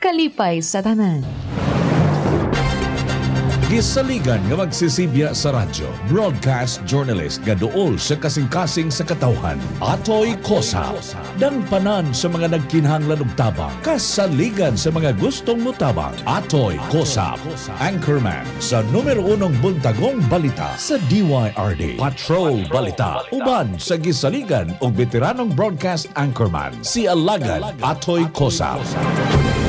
kalipay sa tanan. Gisaligan nga magsisibya sa radyo, broadcast journalist nga duol sa kasing-kasing sa katawhan. Atoy Kosa, dangpanan sa mga nagkinahanglan og tabang, kasaligan sa mga gustong mutabang. Atoy Kosa, anchorman sa numero 1 buntagong balita sa DYRD. Patrol Balita, uban sa gisaligan og veteranong broadcast anchorman, si Alagad Atoy Kosa.